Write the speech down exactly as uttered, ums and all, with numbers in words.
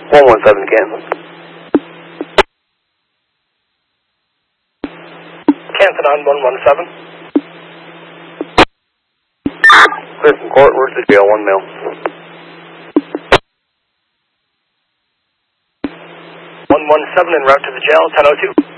one one seven Canton. Canton on one one seven. Clear from court, where's the jail? One mil. one one seven en route to the jail, ten oh two.